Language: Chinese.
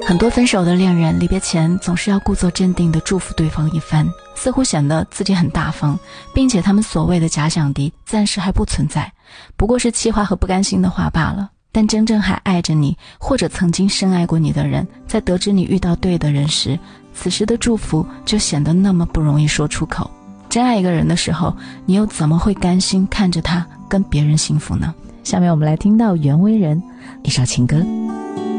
很多分手的恋人离别前总是要故作镇定地祝福对方一番，似乎显得自己很大方，并且他们所谓的假想敌暂时还不存在，不过是气话和不甘心的话罢了。但真正还爱着你或者曾经深爱过你的人，在得知你遇到对的人时，此时的祝福就显得那么不容易说出口。真爱一个人的时候，你又怎么会甘心看着他跟别人幸福呢？下面我们来听到袁惟仁一首情歌。